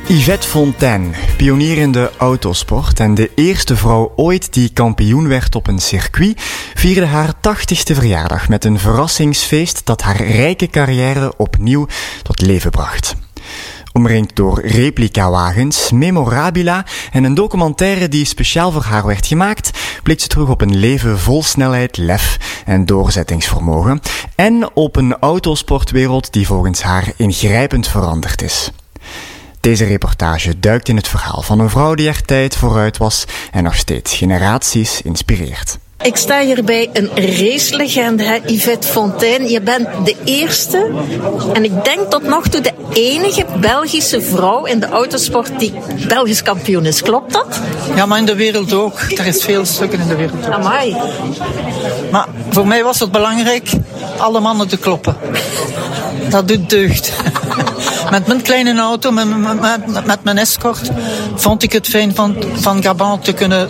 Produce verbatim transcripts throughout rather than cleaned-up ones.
Yvette Fontaine, pionier in de autosport en de eerste vrouw ooit die kampioen werd op een circuit, vierde haar tachtigste verjaardag met een verrassingsfeest dat haar rijke carrière opnieuw tot leven bracht. Omringd door replicawagens, memorabila en een documentaire die speciaal voor haar werd gemaakt, blikt ze terug op een leven vol snelheid, lef en doorzettingsvermogen en op een autosportwereld die volgens haar ingrijpend veranderd is. Deze reportage duikt in het verhaal van een vrouw die er tijd vooruit was en nog steeds generaties inspireert. Ik sta hier bij een racelegende, hè, Yvette Fontaine. Je bent de eerste en ik denk tot nog toe de enige Belgische vrouw in de autosport die Belgisch kampioen is. Klopt dat? Ja, maar in de wereld ook. Er is veel stukken in de wereld ook. Amai. Maar voor mij was het belangrijk alle mannen te kloppen. Dat doet deugd. Met mijn kleine auto, met, met, met mijn escort, vond ik het fijn van, van Gabon te kunnen,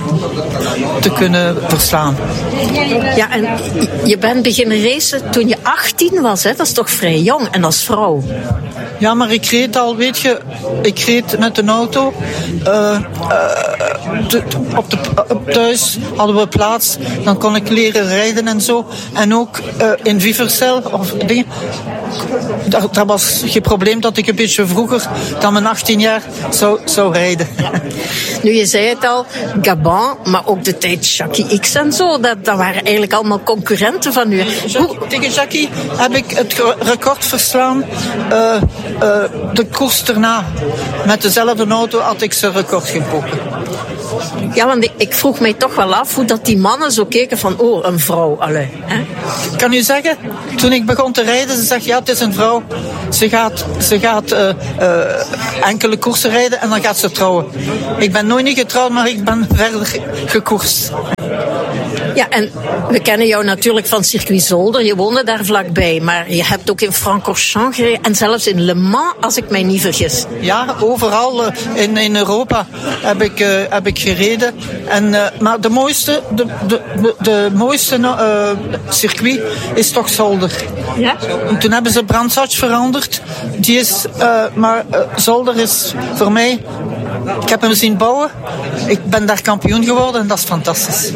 te kunnen verslaan. Ja, en je bent beginnen racen toen je achttien was, hè? Dat is toch vrij jong, en als vrouw? Ja, maar ik reed al, weet je, ik reed met een auto. Uh, uh, de, op de, op thuis hadden we plaats, dan kon ik leren rijden en zo. En ook uh, in Viversel of dingen. Dat, dat was geen probleem dat ik een beetje vroeger dan mijn achttien jaar zou, zou rijden. Nu, je zei het al, Gabon, maar ook de tijd Jackie X en zo, dat, dat waren eigenlijk allemaal concurrenten van u. Hoe... Tegen Jackie heb ik het record verslaan. Uh, uh, de koers erna. Met dezelfde auto had ik zijn record gebroken. Ja, want ik vroeg mij toch wel af hoe dat die mannen zo keken van, oh, een vrouw, allee. Hè? Ik kan u zeggen, toen ik begon te rijden, ze zegt, ja, het is een vrouw. Ze gaat, ze gaat uh, uh, enkele koersen rijden en dan gaat ze trouwen. Ik ben nooit niet getrouwd, maar ik ben verder gekoerst. Ja, en we kennen jou natuurlijk van Circuit Zolder. Je woonde daar vlakbij, maar je hebt ook in Francorchamps gereden en zelfs in Le Mans, als ik mij niet vergis. Ja, overal uh, in, in Europa heb ik, uh, heb ik gereden. En, uh, maar de mooiste, de, de, de, de mooiste uh, circuit is toch Zolder. Ja? En toen hebben ze Brandsatch veranderd. Die is, uh, maar uh, Zolder is voor mij... Ik heb hem zien bouwen. Ik ben daar kampioen geworden en dat is fantastisch.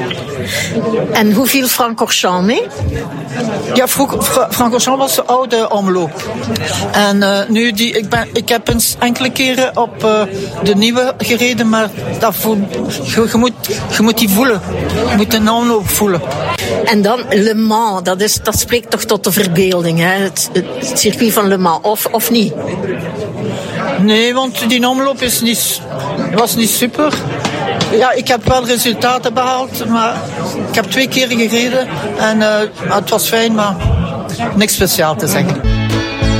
En hoe viel Francorchamps mee? Ja, Francorchamps was de oude omloop. En uh, nu, die, ik, ben, ik heb eens enkele keren op uh, de nieuwe gereden, maar dat voel, je, je, moet, je moet die voelen. Je moet de omloop voelen. En dan Le Mans, dat, is, dat spreekt toch tot de verbeelding, hè? Het, het circuit van Le Mans, of, of niet? Nee, want die omloop is niet, was niet super. Ja, ik heb wel resultaten behaald, maar ik heb twee keer gereden en uh, het was fijn, maar niks speciaal te zeggen.